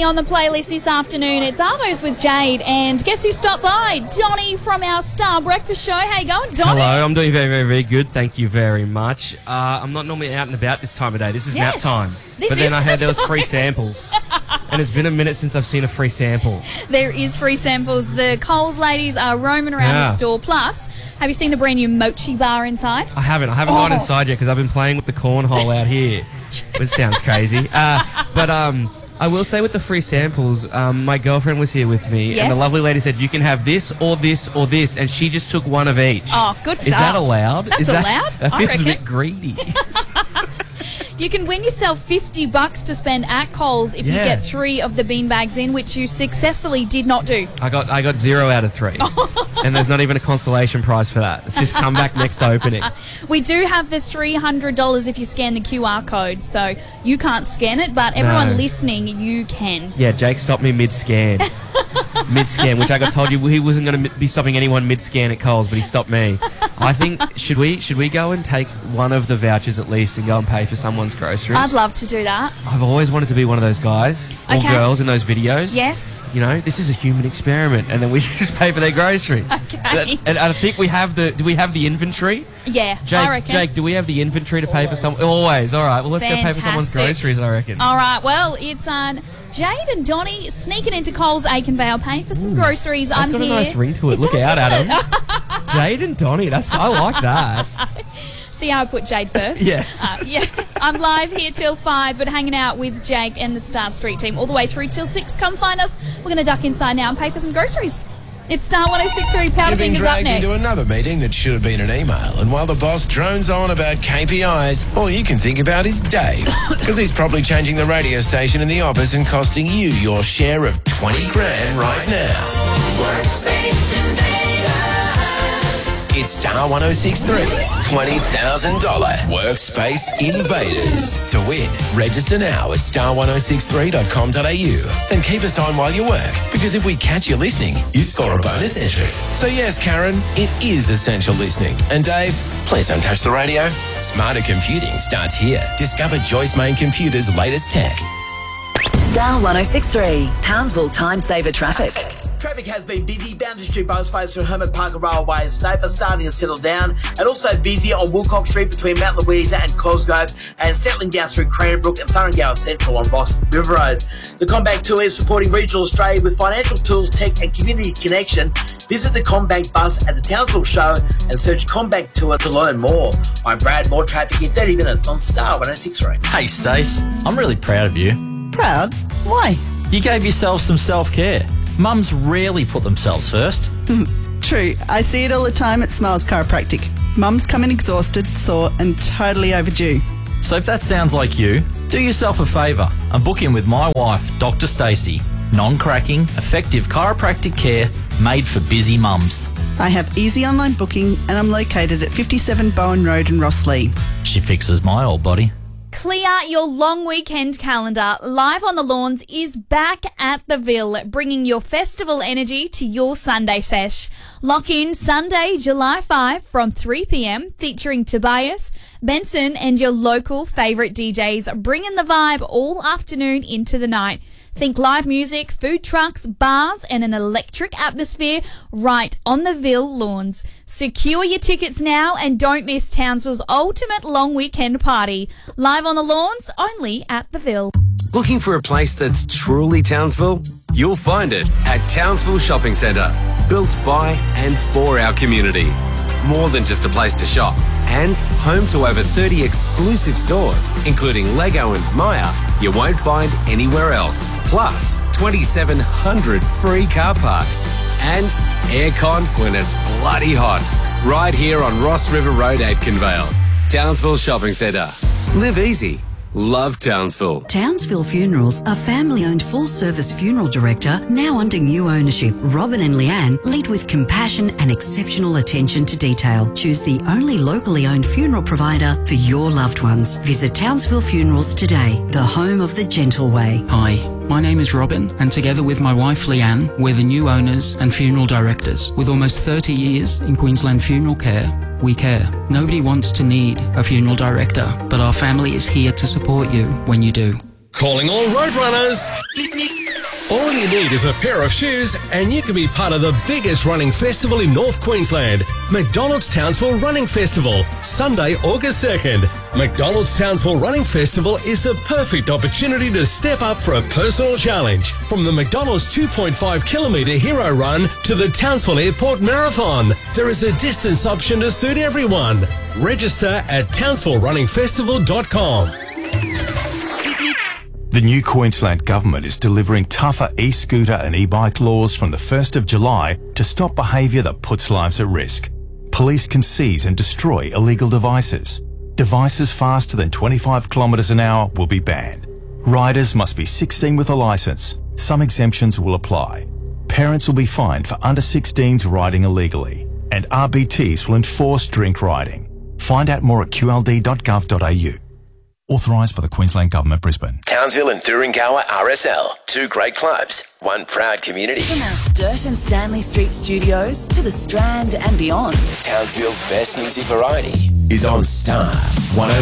Donnie on the playlist this afternoon. It's Arvos with Jade, and guess who stopped by? Donnie from our Star Breakfast Show. How you going, Donnie? Hello, I'm doing very, very, very good. Thank you very much. I'm not normally out and about this time of day. This is nap time. But then I heard there was free samples. And it's been a minute since I've seen a free sample. There is free samples. The Coles ladies are roaming around the store. Plus, have you seen the brand new mochi bar inside? I haven't gone inside yet because I've been playing with the cornhole out here. Which sounds crazy. But I will say with the free samples, my girlfriend was here with me, and the lovely lady said, you can have this or this or this, and she just took one of each. Oh, good stuff. Is that allowed? That's allowed? That feels a bit greedy. You can win yourself $50 to spend at Coles if you get 3 of the beanbags in, which you successfully did not do. I got 0 out of 3. And there's not even a consolation prize for that. It's just come back next opening. We do have the $300 if you scan the QR code, so you can't scan it, but everyone listening, you can. Yeah, Jake stopped me mid-scan. Mid-scan, which I got told you he wasn't going to be stopping anyone mid-scan at Coles, but he stopped me. I think, should we go and take one of the vouchers at least and go and pay for someone's groceries? I'd love to do that. I've always wanted to be one of those guys or girls in those videos. Yes. You know, this is a human experiment, and then we just pay for their groceries. Okay. And I think we have do we have the inventory? Yeah, Jake, I reckon. Jake, do we have the inventory to pay for some? Always. All right, well, let's go pay for someone's groceries, I reckon. All right, well, it's Jade and Donnie sneaking into Coles Aikenvale, paying for some groceries. That's got a nice ring to it. Look out, Adam. Jade and Donnie, I like that. See how I put Jade first? Yes. I'm live here till 5, but hanging out with Jake and the Star Street team all the way through till 6. Come find us. We're going to duck inside now and pay for some groceries. It's Star 106.3, Powder Fingers up next. You've been dragged into another meeting that should have been an email, and while the boss drones on about KPIs, all you can think about is Dave, because he's probably changing the radio station in the office and costing you your share of 20 grand right now. Workspace Invaders. It's Star 106.3's $20,000 Workspace Invaders. To win, register now at star1063.com.au and keep us on while you work, because if we catch you listening, you score a bonus entry. So yes, Karen, it is essential listening. And Dave, please don't touch the radio. Smarter computing starts here. Discover Joyce Main Computer's latest tech. Star 106.3, Townsville Time Saver Traffic. Traffic has been busy. Boundary Street both through Hermit Park and Railway Estate are starting to settle down, and also busy on Wilcox Street between Mount Louisa and Cosgrove, and settling down through Cranbrook and Thurrangower Central on Ross River Road. The CommBank Tour is supporting regional Australia with financial tools, tech and community connection. Visit the CommBank bus at the Townsville show and search CommBank Tour to learn more. I'm Brad. More traffic in 30 minutes on Star 106.3. Hey Stace, I'm really proud of you. Proud? Why? You gave yourself some self-care. Mums rarely put themselves first. True. I see it all the time at Smiles Chiropractic. Mums come in exhausted, sore and totally overdue. So if that sounds like you, do yourself a favour and book in with my wife, Dr. Stacey. Non-cracking, effective chiropractic care made for busy mums. I have easy online booking and I'm located at 57 Bowen Road in Rosslea. She fixes my old body. Clear your long weekend calendar. Live on the Lawns is back at the Ville, bringing your festival energy to your Sunday sesh. Lock in Sunday, July 5 from 3 p.m, featuring Tobias, Benson and your local favourite DJs, bringing the vibe all afternoon into the night. Think live music, food trucks, bars and an electric atmosphere right on the Ville Lawns. Secure your tickets now and don't miss Townsville's ultimate long weekend party. Live on the Lawns, only at the Ville. Looking for a place that's truly Townsville? You'll find it at Townsville Shopping Centre. Built by and for our community. More than just a place to shop. And home to over 30 exclusive stores, including Lego and Maya, you won't find anywhere else. Plus, 2,700 free car parks. And aircon when it's bloody hot. Right here on Ross River Road, Aitkenvale. Townsville Shopping Centre. Live easy. Love Townsville. Townsville Funerals, a family-owned full-service funeral director now under new ownership. Robin and Leanne lead with compassion and exceptional attention to detail. Choose the only locally owned funeral provider for your loved ones. Visit Townsville Funerals today, the home of the gentle way. Hi, my name is Robin, and together with my wife Leanne, we're the new owners and funeral directors. With almost 30 years in Queensland funeral care, we care. Nobody wants to need a funeral director, but our family is here to support you when you do. Calling all road runners. All you need is a pair of shoes and you can be part of the biggest running festival in North Queensland. McDonald's Townsville Running Festival, Sunday, August 2nd. McDonald's Townsville Running Festival is the perfect opportunity to step up for a personal challenge. From the McDonald's 2.5 kilometre hero run to the Townsville Airport Marathon, there is a distance option to suit everyone. Register at townsvillerunningfestival.com. The new Queensland Government is delivering tougher e-scooter and e-bike laws from the 1st of July to stop behaviour that puts lives at risk. Police can seize and destroy illegal devices. Devices faster than 25 kilometres an hour will be banned. Riders must be 16 with a licence. Some exemptions will apply. Parents will be fined for under 16s riding illegally. And RBTs will enforce drink riding. Find out more at qld.gov.au. Authorised by the Queensland Government, Brisbane. Townsville and Thuringowa RSL. Two great clubs, one proud community. From our Sturt and Stanley Street studios to the Strand and beyond. Townsville's best music variety is on Star 106.